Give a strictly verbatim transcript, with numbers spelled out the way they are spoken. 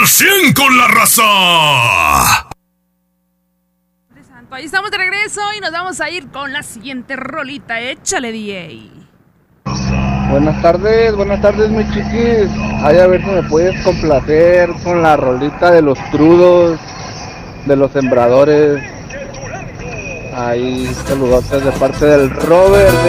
al cien con la raza. Ahí estamos de regreso y nos vamos a ir con la siguiente rolita. Échale, D J. Buenas tardes, buenas tardes, mis chiquis. Ay, a ver si me puedes complacer con la rolita de los crudos, de los sembradores. Ahí, saludotes de parte del Robert.